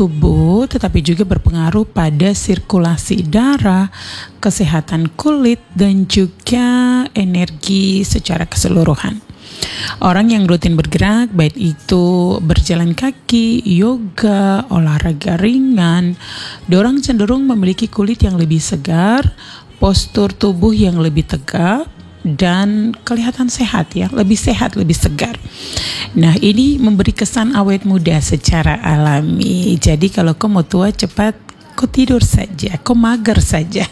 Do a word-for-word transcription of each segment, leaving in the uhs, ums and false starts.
tubuh, tetapi juga berpengaruh pada sirkulasi darah, kesehatan kulit, dan juga energi secara keseluruhan. Orang yang rutin bergerak, baik itu berjalan kaki, yoga, olahraga ringan, dorang cenderung memiliki kulit yang lebih segar, postur tubuh yang lebih tegak, dan kelihatan sehat ya, lebih sehat, lebih segar. Nah, ini memberi kesan awet muda secara alami. Jadi kalau kau mau tua cepat, kau tidur saja, kau mager saja.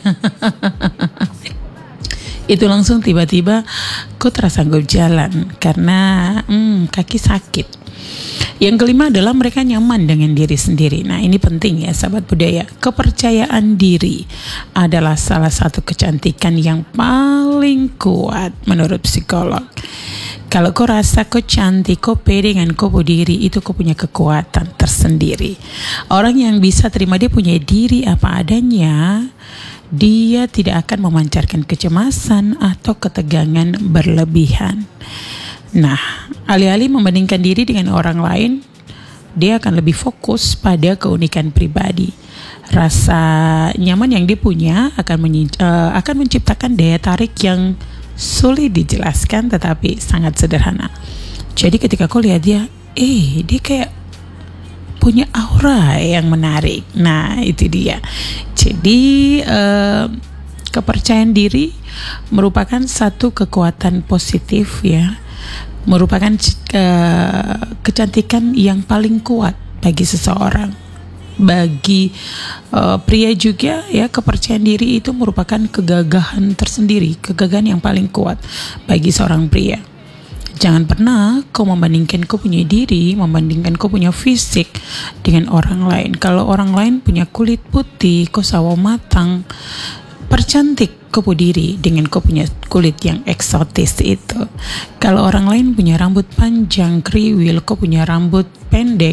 Itu langsung tiba-tiba kau terasa sanggup jalan karena hmm, kaki sakit. Yang kelima adalah mereka nyaman dengan diri sendiri. Nah, ini penting ya sahabat budaya. Kepercayaan diri adalah salah satu kecantikan yang paling kuat menurut psikolog. Kalau kau rasa kau cantik, kau pede dengan kau diri, itu kau punya kekuatan tersendiri. Orang yang bisa terima dia punya diri apa adanya, dia tidak akan memancarkan kecemasan atau ketegangan berlebihan. Nah, alih-alih membandingkan diri dengan orang lain, dia akan lebih fokus pada keunikan pribadi. Rasa nyaman yang dia punya akan, menyi- uh, akan menciptakan daya tarik yang sulit dijelaskan tetapi sangat sederhana. Jadi ketika kau lihat dia, eh dia kayak punya aura yang menarik. Nah, itu dia. Jadi uh, kepercayaan diri merupakan satu kekuatan positif ya, merupakan uh, kecantikan yang paling kuat bagi seseorang. Bagi uh, pria juga ya, kepercayaan diri itu merupakan kegagahan tersendiri, kegagahan yang paling kuat bagi seorang pria. Jangan pernah kau membandingkan kau punya diri, membandingkan kau punya fisik dengan orang lain. Kalau orang lain punya kulit putih, kau sawo matang, percantik kau diri dengan kau punya kulit yang eksotis itu. Kalau orang lain punya rambut panjang, kriwil, kau punya rambut pendek,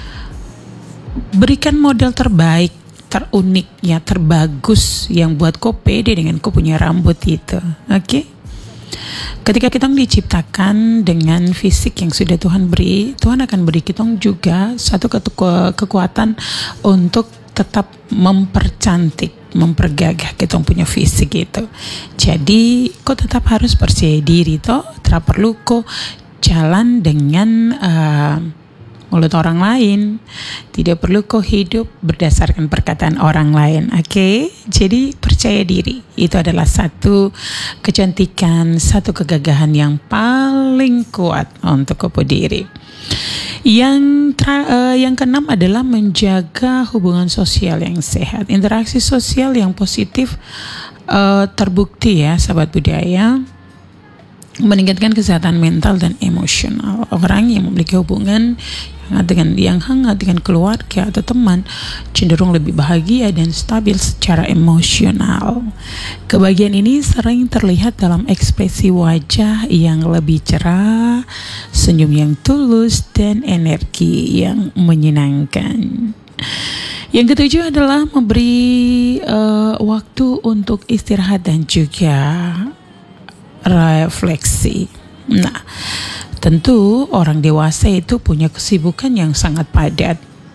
berikan model terbaik, terunik, ya terbagus yang buat kau pede dengan kau punya rambut itu. Oke? Okay? Ketika kita diciptakan dengan fisik yang sudah Tuhan beri, Tuhan akan beri kita juga satu ke- kekuatan untuk tetap mempercantik, mempergagah kita punya fisik itu. Jadi kau tetap harus percaya diri toh, tidak perlu kau jalan dengan uh, mulut orang lain, tidak perlu kau hidup berdasarkan perkataan orang lain. Oke, okay? Jadi percaya diri itu adalah satu kecantikan, satu kegagahan yang paling kuat untuk kau diri. Yang tra, uh, yang keenam adalah menjaga hubungan sosial yang sehat, interaksi sosial yang positif uh, terbukti ya sahabat budaya, meningkatkan kesehatan mental dan emosional. Orang yang memiliki hubungan hangat dengan yang hangat dengan keluarga atau teman cenderung lebih bahagia dan stabil secara emosional. Kebahagiaan ini sering terlihat dalam ekspresi wajah yang lebih cerah, senyum yang tulus, dan energi yang menyenangkan. Yang ketujuh adalah memberi uh, waktu untuk istirahat dan juga refleksi. Nah, tentu orang dewasa itu punya kesibukan yang sangat padat.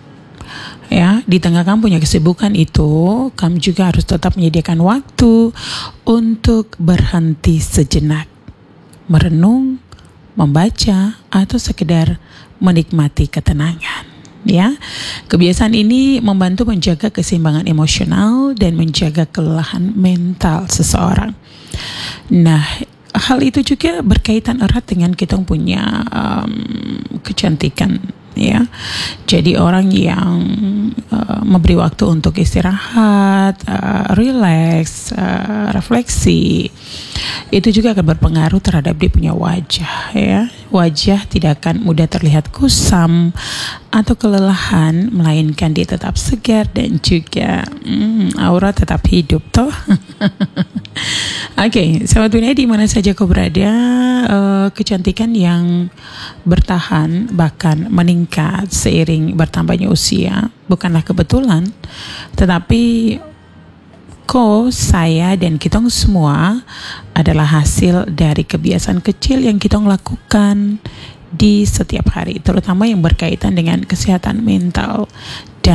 Ya, di tengah kamu punya kesibukan itu, kamu juga harus tetap menyediakan waktu untuk berhenti sejenak, merenung, membaca, atau sekedar menikmati ketenangan. Ya, kebiasaan ini membantu menjaga keseimbangan emosional dan menjaga kelelahan mental seseorang. Nah, hal itu juga berkaitan erat dengan kita punya um, kecantikan ya. Jadi orang yang uh, memberi waktu untuk istirahat, uh, relax, uh, refleksi, itu juga akan berpengaruh terhadap dia punya wajah ya. Wajah tidak akan mudah terlihat kusam atau kelelahan, melainkan dia tetap segar dan juga hmm, aura tetap hidup toh. Oke, okay, sahabat dunia di mana saja kau berada, uh, kecantikan yang bertahan bahkan meningkat seiring bertambahnya usia bukanlah kebetulan, tetapi kau, saya, dan kita semua adalah hasil dari kebiasaan kecil yang kita lakukan di setiap hari, terutama yang berkaitan dengan kesehatan mental